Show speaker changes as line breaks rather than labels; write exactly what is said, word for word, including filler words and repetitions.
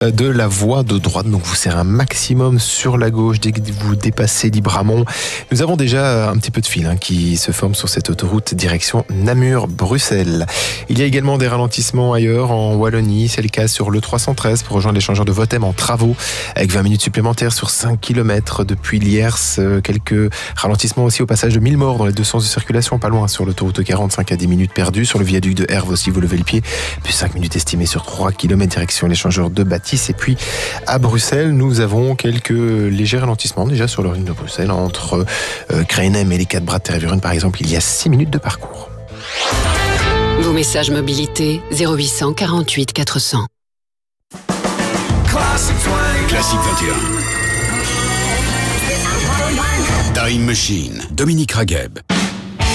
de la voie de droite, donc vous serrez un maximum sur la gauche dès que vous dépassez Libramont. Nous avons déjà un petit peu de fil hein, qui se forme sur cette autoroute direction Namur-Bruxelles. Il y a également des ralentissements ailleurs en Wallonie, c'est le cas sur le trois cent treize pour rejoindre l'échangeur de Votem en travaux avec vingt minutes supplémentaires sur cinq kilomètres depuis Liers. Quelques ralentissements aussi au passage de Millemort dans les deux sens de circulation, pas loin sur l'autoroute quarante-cinq à dix minutes perdues. Sur le viaduc de Herve aussi, vous levez le pied, puis cinq minutes estimées sur trois kilomètres direction l'échangeur de Bâtisse. Et puis à Bruxelles, nous avons quelques légers ralentissements déjà sur la ligne de Bruxelles entre euh, Kraenem et les quatre bras de Tervuren par exemple. Il y a six minutes de parcours.
Vos messages mobilité zéro huit cent quarante-huit quatre cents.
Classique vingt et un. Time Machine, Dominique Ragheb.